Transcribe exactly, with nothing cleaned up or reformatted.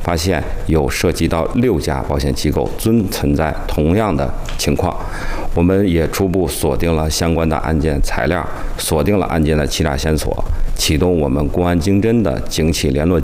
发现有涉及到六家保险机构均存在同样的情况。我们也初步锁定了相关的案件材料，锁定了案件的欺诈线索，启动我们公安经侦的警企联络